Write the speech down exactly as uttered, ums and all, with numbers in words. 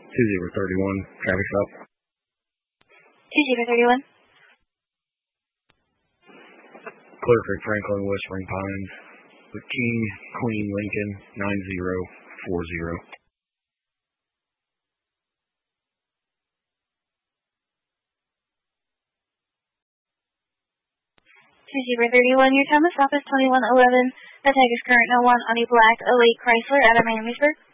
two zero three one, traffic stop. two zero three one. Clear for Franklin, West Spring Pines, with King, Queen, Lincoln, nine zero four zero. two zero three one, your time of stop is twenty-one eleven. The tag is current no one on a black oh eight Chrysler out of Miamisburg.